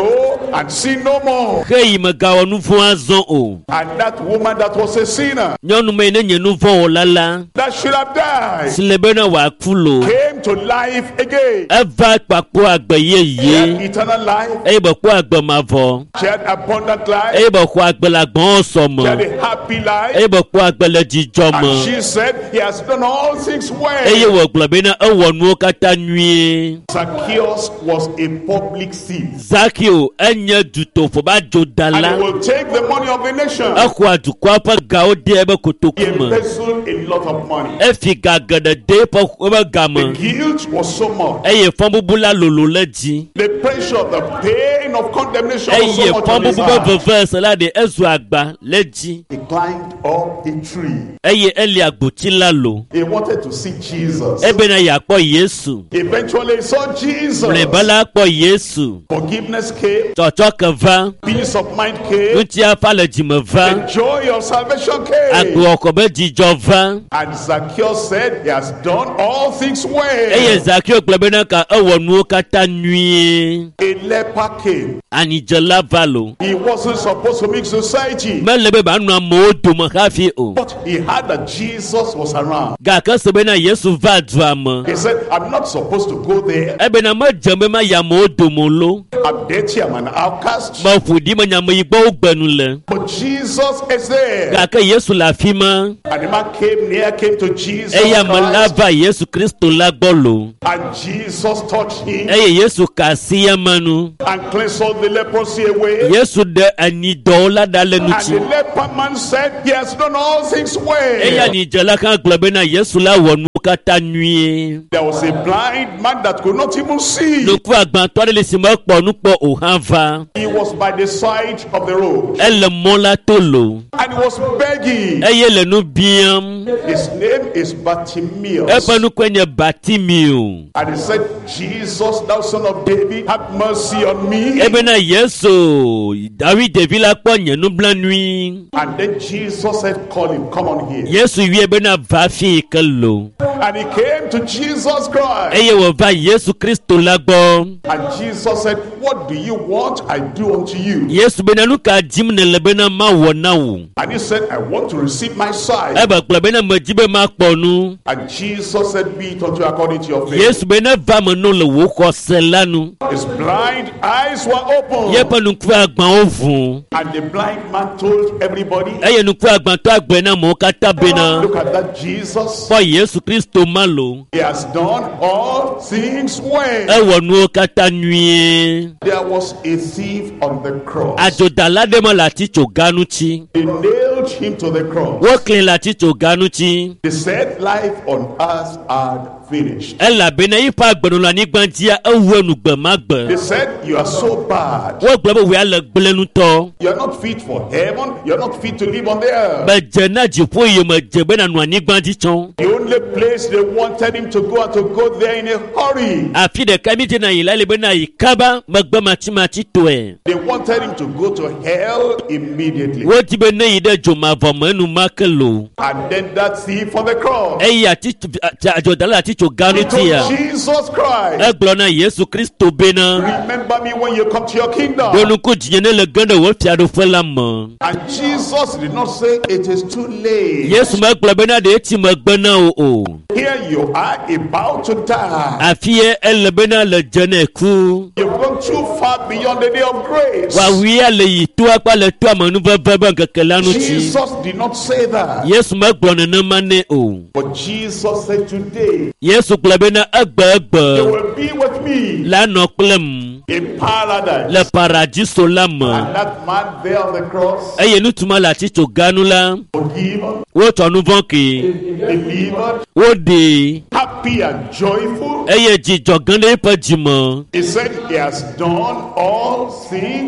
and sin no more. Hey magawa nuvo azon o. And that woman that was a sinner, Nyonu me ne nye nuvo olala. that should have died, Silebena wa kulo. came to life again. Eva kpakpo agbe She had yeye. eternal life. Eba kpo agbe mavo. She had abundant life. Eba kpo agbe la gbon She had somo. a happy life. Eba kpo agbe le And jijomo. she said, he has done all things Eye well. wo globena ewo nuwo kata nwie. Zacchaeus was a public thief. Zakio enye dutofo ba jo And he dala. will take the money of the nation. Ekho adukwa pa gawo de ebe He kotokume. embezzled a lot of money. Efi gagede de pa ebe The game. guilt was so much. Eye fon bubula lolo leji. The pressure, the pain of condemnation was so Eye much fon on his bubula heart. veve la de ezu agba leji. He climbed up a tree. Eye eli agboti lalo. He wanted to see Jesus. Ebe na yakpo Yesu. Eventually he saw Jesus. Lebala kpo Yesu. Forgiveness came. Chocho keva. Peace of mind came. Nti afa le jime va. The joy of salvation came. Agbo okobe jijo va. And Zacchaeus said, he has done all things Eye well. Zakio globena ka ewo nuwo kata nwie. A leper came. Anijela valo. He wasn't supposed to mix society. Melebe ba nu amo dum hafi o. But he heard that Jesus was around. Ga ka sebe na Yesu va duama. He said, I'm not supposed to go there. Ebe na ma jembe ma ya mo dumolo. I'm dirty, I'm an outcast. Ma fudi ma nya mo igbo ugbenu le. But Jesus is there. Ga ka Yesu la fi ma. And the man came to Jesus Eya Christ, malava Yesu Kristo la gbolo. and Jesus touched him Eye Yesu ka siya manu. and cleansed all the leprosy away. Yesu de ani do la dale And the nuti. leper man said, he has done all things well. Eya ni jela kan globe na Yesu la wonu kata nwie. There was a blind man that could not even see. Nuku agban to le si mo po nu po o han va. He was by the side of the road Ele mo la tolo. and he was begging. Eye le nu biam. His name is Bartimaeus. Epe nu kwenye Batimio. And he said, Jesus, thou son of David, have mercy on me. Ebe na Yesu David devila kponye nu blanui. And then Jesus said, call him, come on here. Yesu wi ebe na va fi kelo. And he came to Jesus Christ. Eye wo va Yesu Kristo la gbo. And Jesus said, what do you want? I do unto you. Yesu be na nu ka jim ne le be na ma wo na wo. And he said, I want to receive my sight. Ebe kplo be na ma jibe ma kponu. And Jesus said, be it unto you according to your faith. Yesu be na va mo no le wo ko selanu. His blind eyes were open. Ye pa nu ku agban ovun. And the blind man told everybody, Eye nu ku agban to agbe na mo kata be na. look at that Jesus. Po Yesu Kristo malo. He has done all things well. E wo nu kata nwie. There was a thief on the cross. Ajodala de mo la ti choganu chi. They nailed him to the cross. Wo clean la ti choganu chi. They said life on earth had finished. Ela be na ipa agbenu la ni gbantia ewu enu gbe ma They gbe. said you are so bad. Wo gbe bo we ale gblenu to. You are not fit for heaven. You are not fit to live on the earth. Be je na jipo ye me je be na nu ani gbanti chon. The only place they wanted him to go and to go there in a hurry. Afi de ka mi je na ila le be na ikaba me gbe mati to e. They wanted him to go to hell immediately. Wo ti be na ide jo ma vo mo enu makelo. And then that thief on the cross. E ya ti ajodala ti choganu He ti told ya. Jesus Christ, E glo na Yesu Kristo be na. remember me when you come to your kingdom. Donu ku jinye ne le gande wo fi ado fe la mo. And Jesus did not say it is too late. Yesu me glo be na de ti me gbe na o. Here you are about to die. Afie ele be na le jene ku. You've gone too far beyond the day of grace. Wa wi ale yi to apa le to amanu veve ban kekelanu ti. Jesus did not say that. Yesu me glo ne na mane o. But Jesus said today, Yesu glo be na you egbe will be with me la no plem in paradise. le paradiso la mo. And that man there on the cross, Eye nu tuma la ti choganu la. forgiven, Wo tonu vonke. delivered, Wo de. happy and joyful. Eye jijo gande pe jimo. He said he has done all things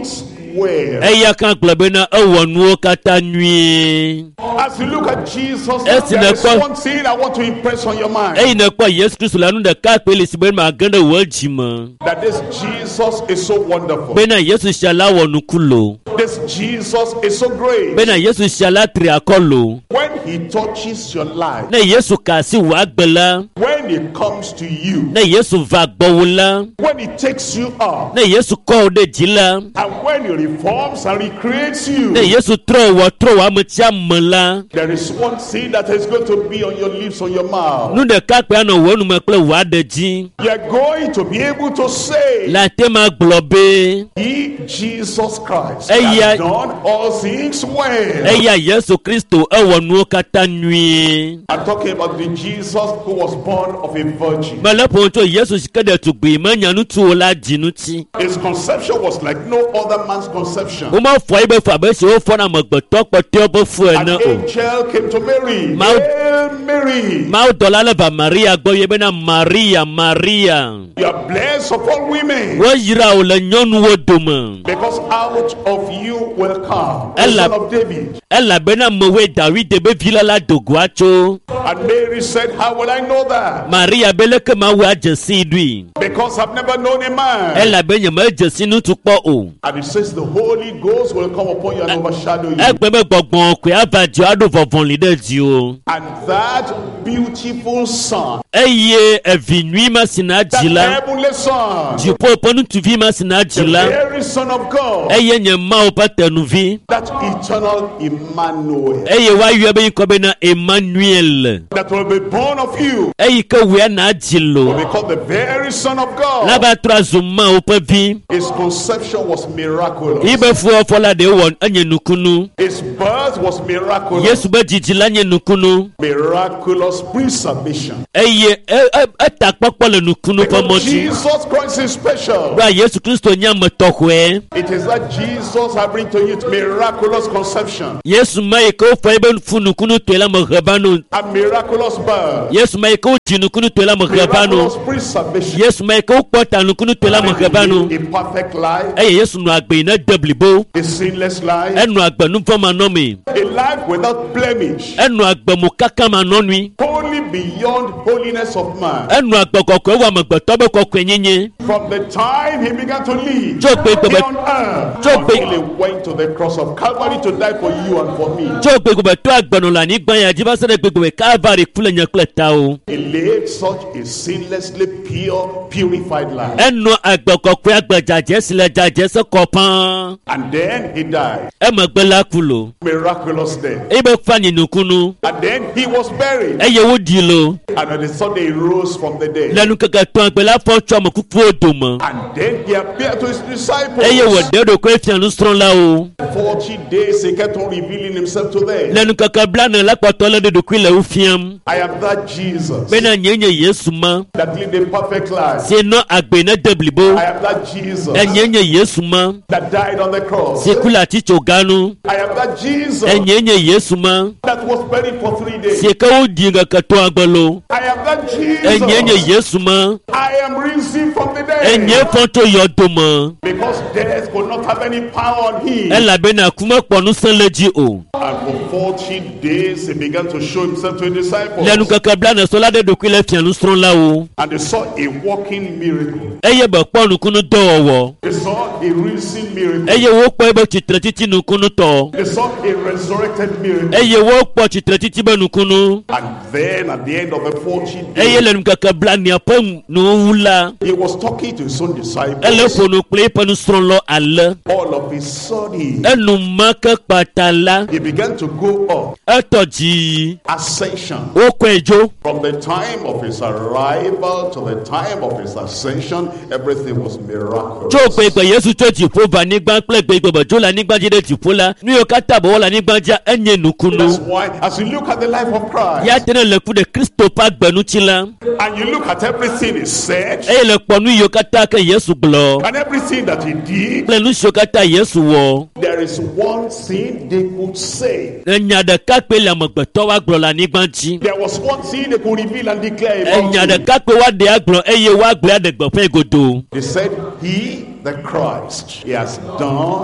well. Eya kan gblɔbe na ewɔ nuwo katã nyuie. As you look at Jesus, Yes, there is in the- one thing I want to impress on your mind. Eyi ne kpɔ Yesu Kristo la nu ɖeka kpe le si be ma ge ɖe wò dzi me. That this Jesus is so wonderful. Bena Yesu sia la wɔ nuku lo. This Jesus is so great. Bena Yesu sia la tri akɔ lo. When he touches your life, Ne Yesu ka asi wò agbe la. when he comes to you, Ne Yesu va gbɔwò la. when he takes you up, Ne Yesu kɔ wò ɖe dzi la. and when he reforms and recreates you, Ne Yesu trɔ wò ametsia me la. there is one thing that is going to be on your lips, on your mouth. Nu ɖeka kpe anɔ wò nume kple wò aɖe dzi. You are going to be able to say, La te ma gblɔ be. he, Jesus Christ, Eya- has done all things well. Eya Yesu Kristo ewɔ nuwo katã nyuie. I'm talking about the Jesus who was born of a virgin. Mele ƒo tso Yesu si ke ɖe tugbui menya ŋutsuwo la dzi ŋuti. His conception was like no other man's conception. Womafɔ yi be fu abe si wofɔna amegbetɔ kpɔtɔewo be fu An ene o. angel came to Mary. Mau- Hail Mary, Mawu dɔla le va Maria gbɔ ye bena Maria Maria. you are blessed of all women, Woyra wò le nyɔnuwo dome. because out of you will come the Ella- son of David. Elabena mewoe Dawide be vi la do goa tso. And Mary said, how will I know that? Maria be leke Mawu adze si ɖui. Because I've never known a man. Elabe nye medze si ŋutsu kpɔ o. And it says the Holy Ghost will come upon you and overshadow you. Egbe be gbɔgbɔ koe ava dzi aɖo vɔvɔli ɖe dziwo. And that beautiful son, Eye evi nyui ma si na that dzi la. heavenly son, Dziƒo ƒe ŋutsuvi ma si na the dzi la. very son of God, Eye nye Mawu ƒe tenuvi. that eternal Emmanuel, Eye woayɔe be ŋkɔ bena Emmanuel. that will be born of you, Eyi ke woe na dzi will lo. be called the very son of La God. va trɔ azu Mawu ƒe vi. His conception was miraculous. Yi be fuwɔfɔ la ɖe wɔ enye nukunu. His birth was miraculous. Yesu be dzidzi la nye nukunu. Miraculous preservation. Eye eta kpɔkpɔ le nukunu ƒe Because mɔdzi. Jesus Christ is special. Ba Yesu Kristo nye ame tɔxɔe. It is that Jesus I bring to you miraculous conception Yesu ma yi ke wofɔ yi be fu nukunu toe la me he ba no. and miraculous birth. Yesu ma yi ke wodzi nukunu toe la me he ba no. Miraculous preservation. Yesu ma yi ke wokpɔ ta nukunu toe la me he ba no. A perfect life, Eye Yesu nɔ agbe yi ne de blibo. a sinless life, Enɔ agbe nuvɔmanɔme. a life without blemish, Enɔ agbe mokakamanɔnui. wholly beyond holiness of man. Enɔ agbe kɔkɔe wɔ amegbetɔ be kɔkɔe nyenye. From the time he began to live Tso gbe here gbegbe- on earth Tso gbe- until he went to the cross of Calvary to die for you and for me. Tso gbegbetɔ agbenɔ le anyigba ya dzi va se ɖe gbegbe Calvary ku le nye kple tawò. He lived such a sinlessly pure, purified life. Enɔ agbe kɔkɔe agbe dzadze si le dzadze se kɔ pãa. And then he died. Emegbe la ku lo. Miraculous death. Eye be fa nye nukunu. And then he was buried. Eye woɖi lo. And on the Sunday he rose from the dead. Le nukeke tɔ̃ agbe la fɔ tso amekukuwo dome. And then he appeared to his disciples. Eye wòɖe ɖokoe fia nusrɔ̃lawo. 40 days he kept on revealing himself to them. Le nukeke blane la kpɔtɔ le ɖe ɖokui le wo fiam. I am that Jesus Bena nye Yesu ma. that lived a perfect life. Si nɔ agbe ne de blibo. I am that Jesus Enye Yesu ma. that died on the cross. Si ku le atitsoga nu. I am that Jesus Enye Yesu ma. that was buried for 3 days. Si ke woɖi ŋkeke tɔ̃ agbe lo. I am that Enye Jesus. Yesu ma. I am risen from the Enye dead. fɔ tso yɔdome. Because death could not have any power on him. Elabena ku mekpɔ nusẽ le dzi o. And for 40 days he began to show himself to his disciples. Le nukeke blane so la ɖe ɖokui le fia nusrɔ̃lawo. And they saw a walking miracle. Eye be kpɔ nukunu dɔwɔwɔ. They saw a risen miracle. Eye wokpɔ be tsitre titi nukunu tɔ. They saw a resurrected miracle. Eye wokpɔ tsitre titi be nukunu. And then at the end of the 40 Eye days, le nukeke blanea ƒe nuwu la. he was talking to his own Ele disciples. ƒo nu kple eƒe nusrɔ̃lɔ ale. All of a sudden, Enumake kpata la. he began to go up. Etɔ dzi. Ascension. Wokɔe dzo. From the time of his arrival to the time of his ascension, everything was miraculous. Tso gbegbe Yesu tso dziƒo va anyigba kple gbegbe be dzo le anyigba dzi ɖe dziƒo la. Nu yiwo katã be wɔ le anyigba dzia enye That's nukunu. why, as you look at the life of Christ, Ya tene le ku ɖe Kristo ƒe agbenutsi la. and you look at everything he said, Eye le kpɔ nu yiwo katã ke Yesu gblɔ. and everything that he did, Kple nu siwo katã Yesu wɔ. there is one thing they could say. Enya ɖeka kpe le amegbetɔwo agblɔ le anyigba dzi. There was one thing they could reveal and declare about Enya him. ɖeka kpe woaɖe agblɔ eye woagblɔ aɖe gbeƒãe godoo. They said, he, the Christ, he has done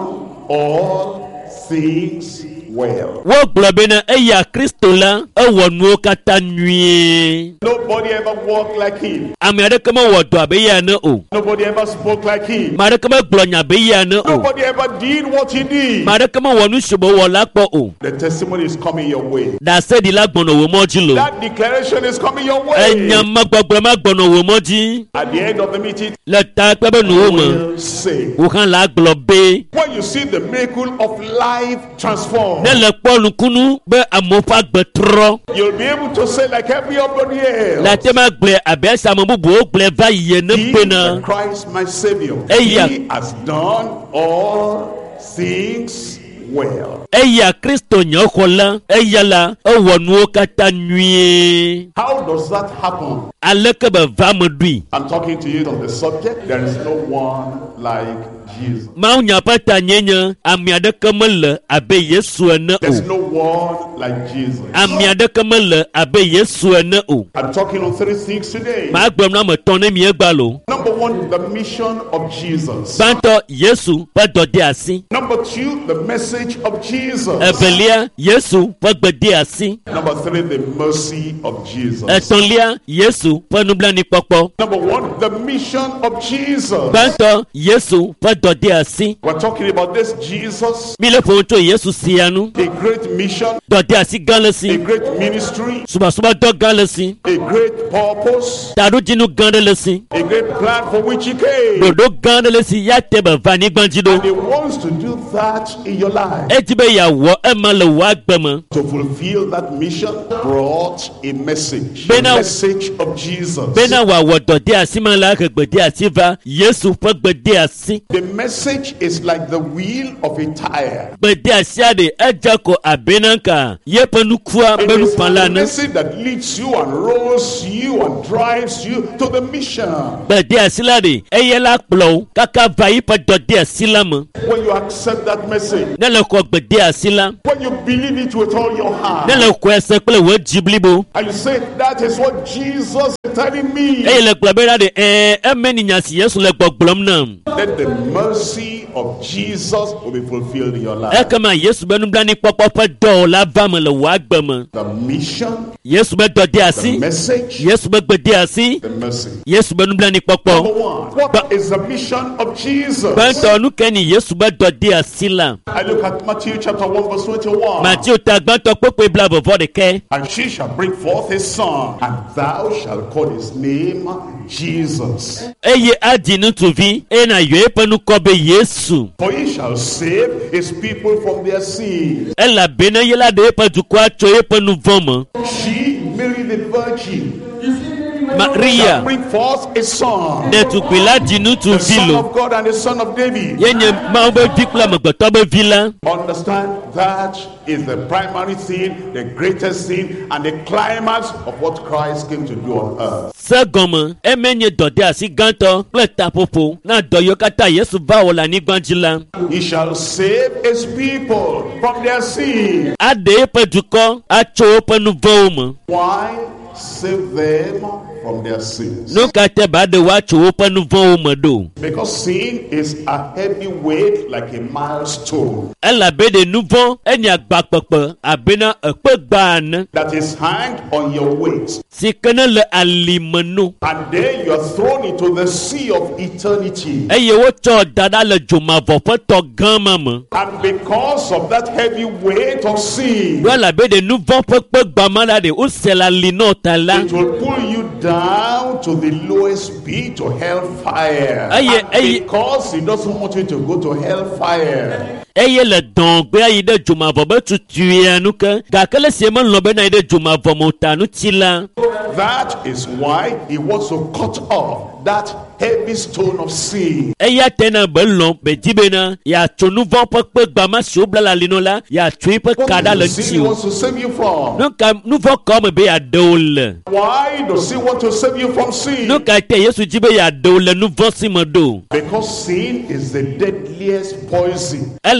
all things well. Wo gblɔ bena eya Kristo la ewɔ nuwo katã nyuie. Nobody ever walked like him. Ame aɖeke mewɔ dɔ abe ya ene o. Nobody ever spoke like him. Ame aɖeke megblɔ nya abe ya ene o. Nobody ever did what he did. Ame aɖeke mewɔ nu si wòwɔ la kpɔ o. The testimony is coming your way. Ɖasedi la gbɔnɔ wò mɔ dzi lo. That declaration is coming your way. Enyamagbɔgblɔ ma gbɔnɔ wò mɔ dzi. At the end of the meeting, Le ta kpe be nuwo me. will say, Wò hã la gblɔ be. when you see the miracle of life transformed, Ne le kpɔ nukunu be amewo ƒe agbe trɔ. you'll be able to say like everybody La else, te ma gblɔ abe esi ame bubuwo gblɔ va yi ene he, bena. Christ my Savior, Eya. he has done all things well. Eya Kristo nye xɔ la eya la ewɔ nuwo katã nyuie. How does that happen? Aleke be va me ɖui. I'm talking to you on the subject. There is no one like Jesus. Mawu nya ƒe ta nye ame aɖeke mele abe Yesu ene There's o. no one like Jesus. Ame aɖeke mele abe Yesu ene o. I'm talking on three things today. Maa gblɔm na ame tɔ̃ ne mi egba lo. Number one, the mission of Jesus. Gbãtɔ Yesu ƒe dɔde asi. Number two, the message of Jesus. Evelia Yesu ƒe gbede asi. Number three, the mercy of Jesus. Etɔ̃lia Yesu ƒe nublanuikpɔkpɔ. Number one, the mission of Jesus. Gbãtɔ Yesu ƒe dɔde asi. We're talking about this Jesus, Mi le ƒom tso Yesu sia nu. a great mission, Dɔde asi gã le a si. great ministry, Subasubadɔ gã le si. a great purpose, Taɖodzinu gã ɖe le si. a great plan for which he came. Ɖoɖo gã ɖe le si ya te be va anyigba dzi And ɖo. he wants to do that in your life. Edi be yeawɔ ema le wò agbe me. To fulfill that mission brought a message. The Bena- message of Jesus. Bena wòawɔ dɔde asi ma la he gbede asi va Yesu ƒe gbede asi. The message is like the wheel of a tire. Gbede asia ɖe edze ko abena ka yeƒe nukua It be is nufã la the ne. message that leads you and rolls you and drives you to the mission. Gbede asi la ɖe eye la kplɔ wo kaka va yi ƒe dɔde asi la me. When you accept that message, Ne le xɔ gbede asi la. when you believe it with all your heart, Ne le xɔe se kple wò dzi blibo. and you say, that is what Jesus is telling me, Eye le gblɔ be la ɖe eme ni nya si Yesu le gbɔgblɔm nam. then the mercy of Jesus will be fulfilled in your life. Ekema Yesu be nublanuikpɔkpɔ ƒe dɔ la va me le wò agbe me. The mission, Yesu be dɔde the asi. message, Yesu be gbede asi. the mercy. Yesu be nublanuikpɔkpɔ. Number one, what is the mission of Jesus? Gbãtɔ nu ke ni Yesu be dɔde asi la. I look at Matthew chapter 1 verse 21. Matthew ta gbãtɔ kpekpe bla vɔvɔ ɖeke. And she shall bring forth a son, and thou shalt call his name Jesus. Eye adi ŋutsuvi eye nàyɔ eƒe nukɔ be Yesu. For he shall save his people from their sins. Elabena ye la ɖe eƒe dukɔa tso eƒe nu vɔ me. She, Mary the Virgin, Maria shall bring forth a son, ɖetugbi la di the ŋutsuvi son lo. of God and the son of David. Ye nye Mawu be vi kple amegbetɔ be vi la. Understand that is the primary thing, the greatest thing, and the climax of what Christ came to do on earth. Se gɔme eme nye dɔde asi gãtɔ kple taƒoƒo na dɔ yiwo katã Yesu va wɔ le anyigba dzi la. He shall save his people from their sins. Aɖe eƒe dukɔ atso woƒe nu vɔwo me. Why? Save them from their sins. Nu ka te ba ɖe woatso woƒe nu vɔwo me ɖo. Because sin is a heavy weight like a milestone Elabe ɖe nu vɔ enye agbakpekpe abena ekpe gba ene. that is hanged on your waist. Si ke ne le alime no. And then you are thrown into the sea of eternity. Eye wotsɔ da ɖa le dzomavɔ ƒe tɔ gã ma me. And because of that heavy weight of sin, Do elabe ɖe nu vɔ ƒe kpe gba ma la ɖe wose le ali nɔ ta la. it will pull you down to the lowest pit, to hellfire. Aye, And aye. because he doesn't want you to go to hellfire, Eye le dɔ̃gbe ayi ɖe dzomavɔ be tutuia nu ke gake le sie melɔ̃ bena yi ɖe dzomavɔ me ta nu tsi la. that is why he wants to cut off that heavy stone of sin. Eya te na be lɔ̃ be di bena yeatso nu vɔ ƒe kpe gba ma si wobla le ali nɔ la yeatso yi ƒe ka ɖa le What sin he ŋuti o. wants to save you from? Nu vɔ ka me be yeaɖewo le. Why does he want to save you from sin? Nu ka te Yesu dzi be yeaɖewo le nu vɔ si me ɖo. Because sin is the deadliest poison.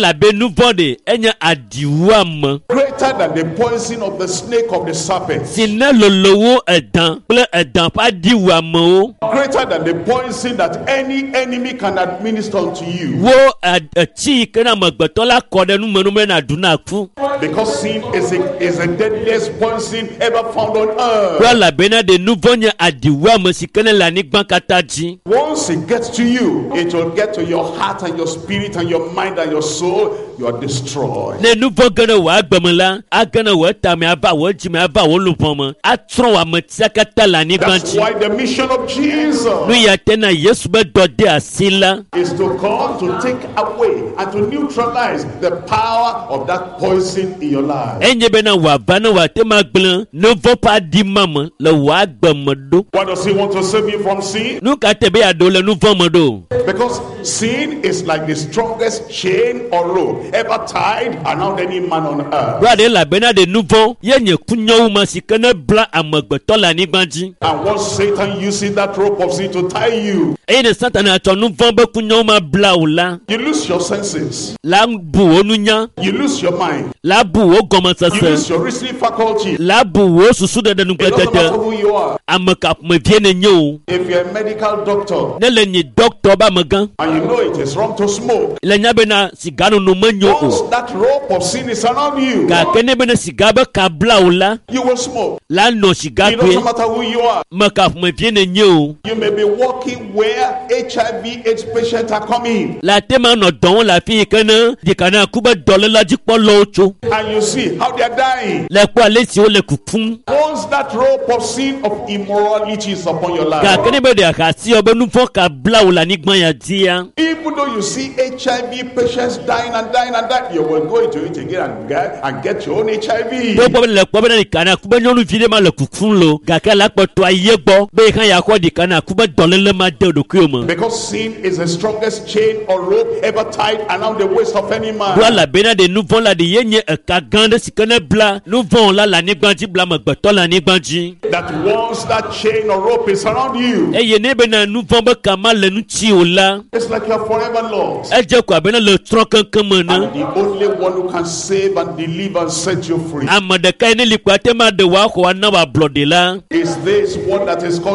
elabe nu vɔ de enye adiwuame. Greater than the poison of the snake of the serpent. Si ne lolowo edan kple edan ƒe adiwuamewo. Greater than the poison that any enemy can administer unto you. Wo etsi yi ke na amegbetɔ la kɔ ɖe numenume na du na ku. Because sin is the deadliest poison ever found on earth. Kple elabena de nu vɔ nye adiwuame si ke ne le anyigba katã dzi. Once it gets to you, it will get to your heart and your spirit and your mind and your soul. You are destroyed. Ne nu vɔ ge ne wɔ agbeme la, age ne wɔ etame ava wɔ dzime ava wɔ lubɔ me, atrɔ wɔ ametia katã le anyigba That's dzi. why the mission of Jesus Nu ya te na Yesu be dɔ de asi la. is to come to take away and to neutralize the power of that poison in your life. Enye bena wòava ne wòate ma gblẽ nu vɔ ƒe adima me le wò agbeme ɖo. Why does he want to save you from sin? Nu ka te be yeaɖo le nu vɔ me ɖo? Because sin is like the strongest chain or rope ever tied around any man on earth. Ɖo aɖe elabena ɖe nu vɔ ye nye kunyawu ma si ke ne bla amegbetɔ le anyigba dzi. And once Satan uses that rope of sin to tie you, Eye ne Satana tsɔ nu vɔ be kunyawu ma bla o la, you lose your senses, la bu wo nunya, you lose your mind, la bu wo you gɔmesese, lose your reasoning faculty. la bu wo susu ɖeɖe It doesn't matter nukpetete. who you are. Ame kaƒomevie ne nye o. If you're a medical doctor Ne le nye dɔktɔ be amegã, and you know it is wrong to smoke, le nya bena siga nono menyo once o. that rope of sin is around you, Gake ne bena siga be ka bla o la, you will smoke. la nɔ siga It doesn't gbe. matter who you are. Me kaƒomevie ne nye o. You may be walking where HIV/AIDS patients are coming, La te ma nɔ dɔ wɔm le afi yi ke ne dzikana ku be dɔléla dzikpɔlawo tso. and you see how they are dying. Le kpɔ ale si wole kukum. Once that rope of sin of immorality is upon your life, Gake ne be ɖe ahasi wɔ be nu vɔ ka bla wo le anyigba ya dzia. even though you see HIV patients dying and dying and dying, you will go into it again and get your own HIV. Tó gbɔ be le kpɔ be ne ɖikana ku be nyɔnuvi ɖe ma le kukum lo. Gake la kpɔtɔ aye gbɔ be hã ya xɔ ɖikana ku be dɔléle ma de ɖokuiwo me. Because sin is the strongest chain or rope ever tied around the waist of any man. Ɖo elabena ɖe nu vɔ la ɖe ye nye eka gã ɖe si ke ne bla nu vɔ la le anyigba dzi bla amegbetɔ le anyigba dzi. That once that chain or rope is around you, Eye ne bena nu vɔ be kama le nu tsi o la, it's like you're forever lost. edze ko abena le trɔ keŋkeŋ me ne. And the only one who can save and deliver and set you free Ame ɖeka yi ne li kpɔ ate ma ɖe wòaxɔ ana wòablɔ ɖe la. is this one that is called